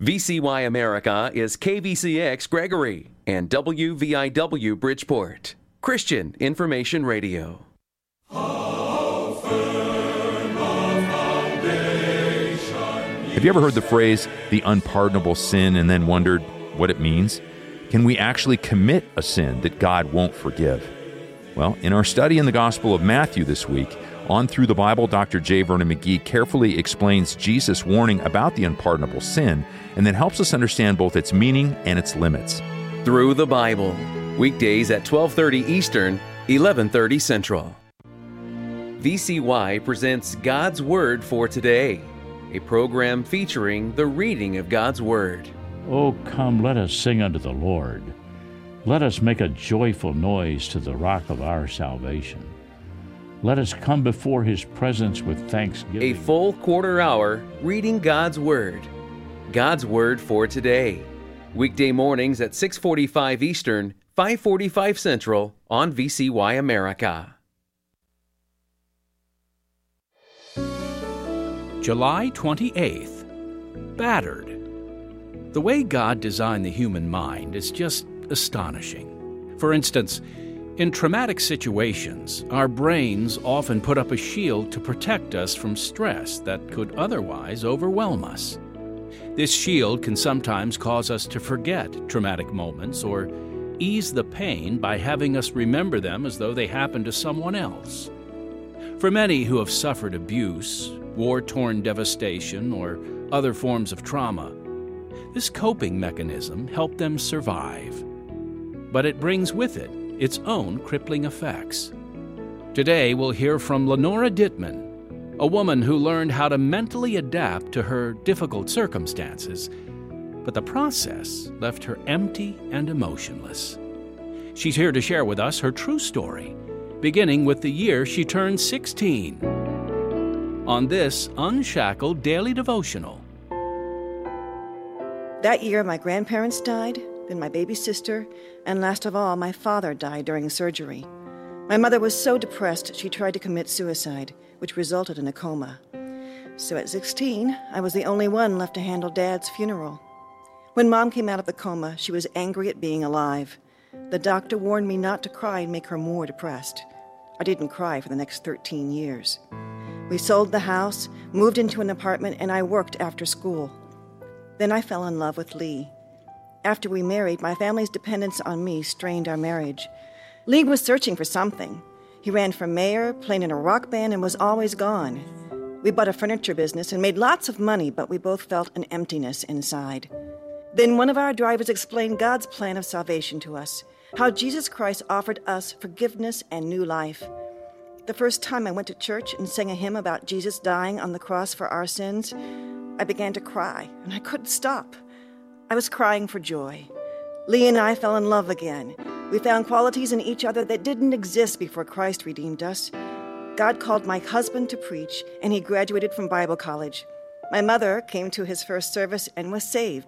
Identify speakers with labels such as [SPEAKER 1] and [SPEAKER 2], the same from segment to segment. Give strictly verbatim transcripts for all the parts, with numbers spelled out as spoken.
[SPEAKER 1] V C Y America is K V C X Gregory and W V I W Bridgeport. Christian Information Radio.
[SPEAKER 2] Have you ever heard the phrase, the unpardonable sin, and then wondered what it means? Can we actually commit a sin that God won't forgive? Well, in our study in the Gospel of Matthew this week, On Through the Bible, Doctor J. Vernon McGee carefully explains Jesus' warning about the unpardonable sin and then helps us understand both its meaning and its limits.
[SPEAKER 1] Through the Bible, weekdays at twelve thirty Eastern, eleven thirty Central. V C Y presents God's Word for Today, a program featuring the reading of God's Word.
[SPEAKER 3] Oh, come, let us sing unto the Lord. Let us make a joyful noise to the rock of our salvation. Let us come before His presence with thanksgiving.
[SPEAKER 1] A full quarter hour reading God's Word. God's Word for Today. Weekday mornings at six forty-five Eastern, five forty-five Central on V C Y America.
[SPEAKER 4] July twenty-eighth. Battered. The way God designed the human mind is just astonishing. For instance, in traumatic situations, our brains often put up a shield to protect us from stress that could otherwise overwhelm us. This shield can sometimes cause us to forget traumatic moments or ease the pain by having us remember them as though they happened to someone else. For many who have suffered abuse, war-torn devastation, or other forms of trauma, this coping mechanism helped them survive. But it brings with it its own crippling effects. Today we'll hear from Lenora Dittman, a woman who learned how to mentally adapt to her difficult circumstances, but the process left her empty and emotionless. She's here to share with us her true story, beginning with the year she turned sixteen. On this Unshackled Daily Devotional.
[SPEAKER 5] That year, my grandparents died, then my baby sister, and last of all, my father died during surgery. My mother was so depressed, she tried to commit suicide, which resulted in a coma. So at sixteen, I was the only one left to handle Dad's funeral. When Mom came out of the coma, she was angry at being alive. The doctor warned me not to cry and make her more depressed. I didn't cry for the next thirteen years. We sold the house, moved into an apartment, and I worked after school. Then I fell in love with Lee. After we married, my family's dependence on me strained our marriage. Lee was searching for something. He ran for mayor, played in a rock band, and was always gone. We bought a furniture business and made lots of money, but we both felt an emptiness inside. Then one of our drivers explained God's plan of salvation to us, how Jesus Christ offered us forgiveness and new life. The first time I went to church and sang a hymn about Jesus dying on the cross for our sins, I began to cry, and I couldn't stop. I was crying for joy. Lee and I fell in love again. We found qualities in each other that didn't exist before Christ redeemed us. God called my husband to preach, and he graduated from Bible college. My mother came to his first service and was saved.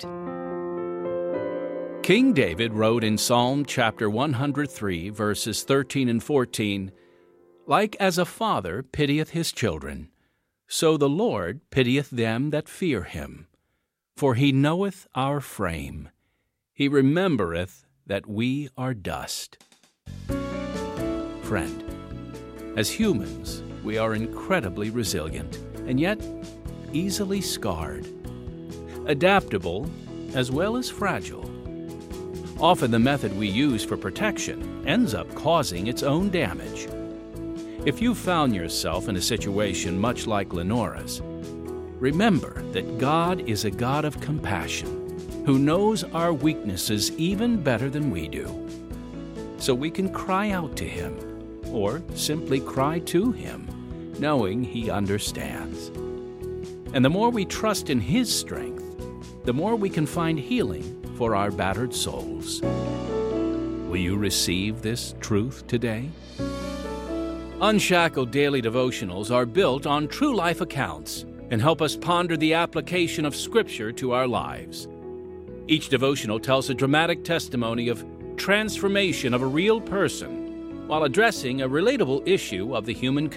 [SPEAKER 4] King David wrote in Psalm chapter one hundred three, verses thirteen and fourteen, "Like as a father pitieth his children, so the Lord pitieth them that fear him. For he knoweth our frame. He remembereth that we are dust." Friend, as humans, we are incredibly resilient, and yet easily scarred. Adaptable, as well as fragile. Often the method we use for protection ends up causing its own damage. If you found yourself in a situation much like Lenora's, remember that God is a God of compassion, who knows our weaknesses even better than we do. So we can cry out to Him, or simply cry to Him, knowing He understands. And the more we trust in His strength, the more we can find healing for our battered souls. Will you receive this truth today? Unshackled Daily Devotionals are built on true life accounts and help us ponder the application of Scripture to our lives. Each devotional tells a dramatic testimony of transformation of a real person while addressing a relatable issue of the human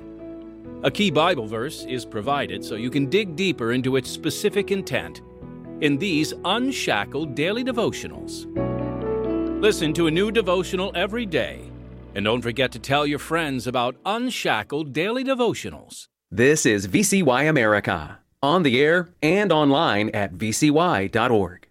[SPEAKER 4] condition. A key Bible verse is provided so you can dig deeper into its specific intent. in these Unshackled Daily Devotionals. Listen to a new devotional every day. And don't forget to tell your friends about Unshackled Daily Devotionals.
[SPEAKER 1] This is V C Y America, on the air and online at v c y dot org.